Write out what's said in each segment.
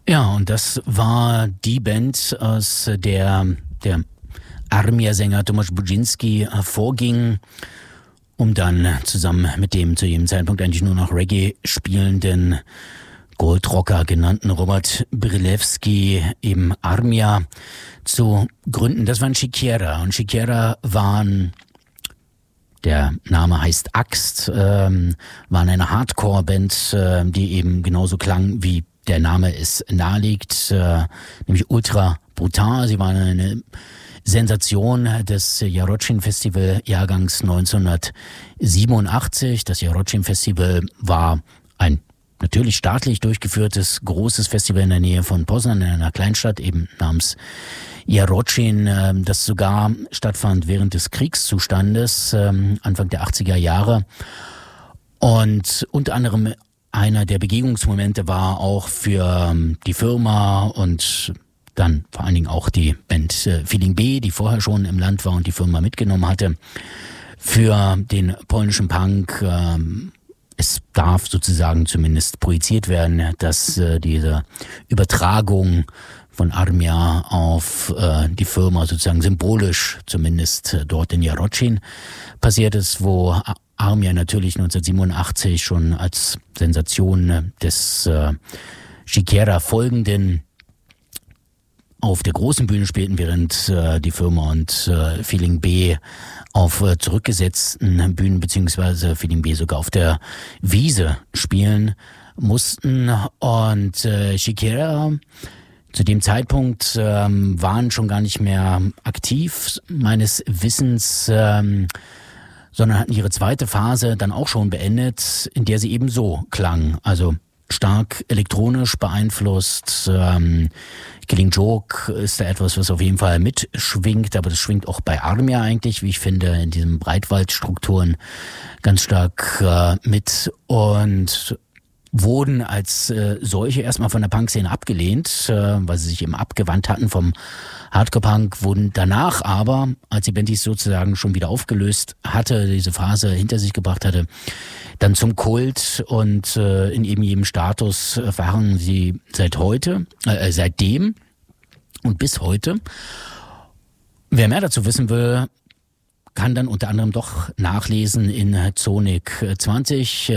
Ja, und das war die Band, aus der der Armia-Sänger Tomasz Budzinski hervorging, um dann zusammen mit dem zu jedem Zeitpunkt eigentlich nur noch Reggae spielenden Goldrocker genannten Robert Brilewski eben Armia zu gründen. Das waren Chiquera. Und Chiquera waren, der Name heißt Axt, waren eine Hardcore-Band, die eben genauso klang, wie der Name es nahelegt, nämlich ultra brutal. Sie waren eine Sensation des Jarocin-Festival-Jahrgangs 1987. Das Jarocin-Festival war ein natürlich staatlich durchgeführtes großes Festival in der Nähe von Poznan, in einer Kleinstadt eben namens Jarocin, das sogar stattfand während des Kriegszustandes, Anfang der 80er Jahre. Und unter anderem einer der Begegnungsmomente war auch für die Firma und dann vor allen Dingen auch die Band Feeling B, die vorher schon im Land war und die Firma mitgenommen hatte, für den polnischen Punk. Es darf sozusagen zumindest projiziert werden, dass diese Übertragung von Armia auf die Firma sozusagen symbolisch zumindest dort in Jarocin passiert ist, wo Armia natürlich 1987 schon als Sensation des Chiquera folgenden auf der großen Bühne spielten, während die Firma und Feeling B auf zurückgesetzten Bühnen beziehungsweise Feeling B sogar auf der Wiese spielen mussten. Und Chiquera zu dem Zeitpunkt waren schon gar nicht mehr aktiv, meines Wissens, sondern hatten ihre zweite Phase dann auch schon beendet, in der sie eben so klang. Also stark elektronisch beeinflusst. Killing Joke ist da etwas, was auf jeden Fall mitschwingt, aber das schwingt auch bei Armia eigentlich, wie ich finde, in diesen Breitwaldstrukturen ganz stark mit und wurden als solche erstmal von der Punk-Szene abgelehnt, weil sie sich eben abgewandt hatten vom Hardcore-Punk, wurden danach aber, als die Band dies sozusagen schon wieder aufgelöst hatte, diese Phase hinter sich gebracht hatte, dann zum Kult und in eben jedem Status verharren sie seitdem und bis heute. Wer mehr dazu wissen will, kann dann unter anderem doch nachlesen in Sonic 20,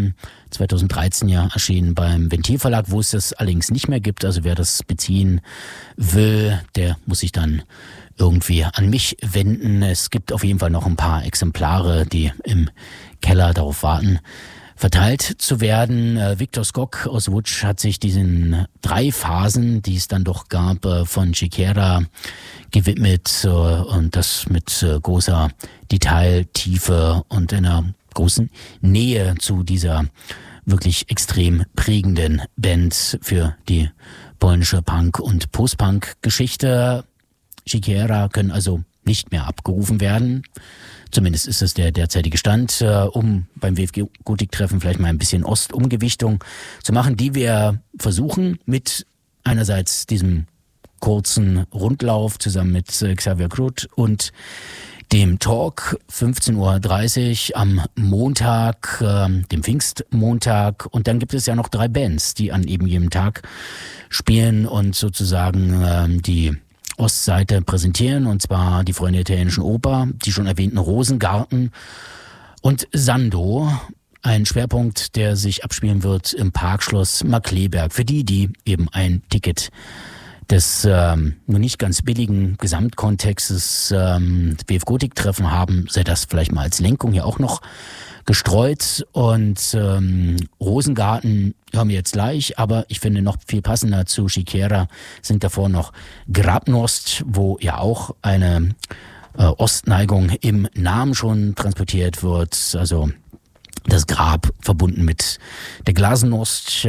2013 ja erschienen beim Ventil Verlag, wo es das allerdings nicht mehr gibt. Also wer das beziehen will, der muss sich dann irgendwie an mich wenden. Es gibt auf jeden Fall noch ein paar Exemplare, die im Keller darauf warten, verteilt zu werden. Viktor Skok aus Łódź hat sich diesen 3 Phasen, die es dann doch gab, von Chiquera gewidmet und das mit großer Detailtiefe und einer großen Nähe zu dieser wirklich extrem prägenden Band für die polnische Punk- und Post-Punk-Geschichte. Chiquera können also nicht mehr abgerufen werden. Zumindest ist es der derzeitige Stand, um beim WFG-Gotik-Treffen vielleicht mal ein bisschen Ostumgewichtung zu machen, die wir versuchen mit einerseits diesem kurzen Rundlauf zusammen mit Xavier Krut und dem Talk 15.30 Uhr am Montag, dem Pfingstmontag. Und dann gibt es ja noch 3 Bands, die an eben jedem Tag spielen und sozusagen die Ostseite präsentieren, und zwar die Freunde der italienischen Oper, die schon erwähnten Rosengarten und Sando, ein Schwerpunkt, der sich abspielen wird im Parkschloss Markkleeberg. Für die eben ein Ticket des nur nicht ganz billigen Gesamtkontextes WF-Gotik-Treffen haben, sei das vielleicht mal als Lenkung hier auch noch gestreut. Und Rosengarten hören wir jetzt gleich, aber ich finde noch viel passender zu Chiquera sind davor noch Grabnost, wo ja auch eine Ostneigung im Namen schon transportiert wird, also das Grab verbunden mit der Glasnost,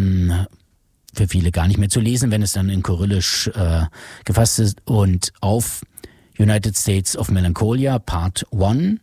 für viele gar nicht mehr zu lesen, wenn es dann in Kyrillisch gefasst ist. Und auf United States of Melancholia Part 1,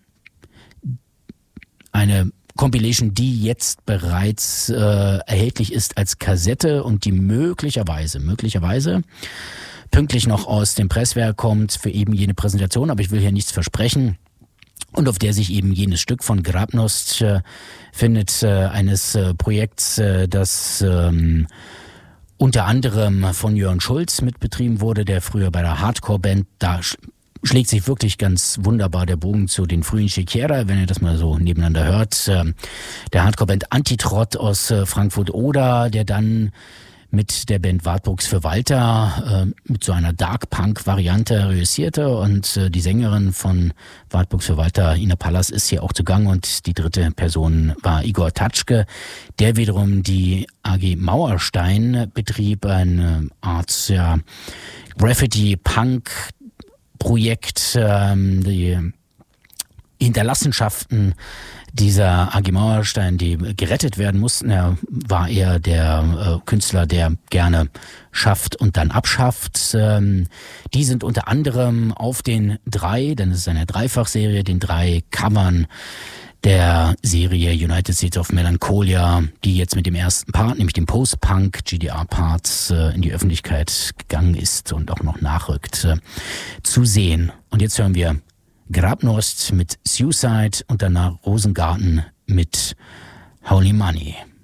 eine Compilation, die jetzt bereits erhältlich ist als Kassette und die möglicherweise pünktlich noch aus dem Presswerk kommt für eben jene Präsentation, aber ich will hier nichts versprechen. Und auf der sich eben jenes Stück von Grabnost findet, eines Projekts, das unter anderem von Jörn Schulz mitbetrieben wurde, der früher bei der Hardcore-Band, da schlägt sich wirklich ganz wunderbar der Bogen zu den frühen Chiquera, wenn ihr das mal so nebeneinander hört. Der Hardcore-Band Antitrott aus Frankfurt-Oder, der dann mit der Band Wartburgs für Walter mit so einer Dark-Punk-Variante reüssierte, und die Sängerin von Wartburgs für Walter, Ina Pallas, ist hier auch zugange, und die dritte Person war Igor Tatschke, der wiederum die AG Mauerstein betrieb, eine Art Graffiti-Punk-Projekt, die Hinterlassenschaften dieser AG Mauerstein, die gerettet werden mussten. Er war eher der Künstler, der gerne schafft und dann abschafft. Die sind unter anderem auf den 3, denn es ist eine Dreifachserie, den 3 Covern der Serie United States of Melancholia, die jetzt mit dem ersten Part, nämlich dem Post-Punk GDR-Part, in die Öffentlichkeit gegangen ist und auch noch nachrückt, zu sehen. Und jetzt hören wir Grabnost mit Suicide und danach Rosengarten mit Holy Money.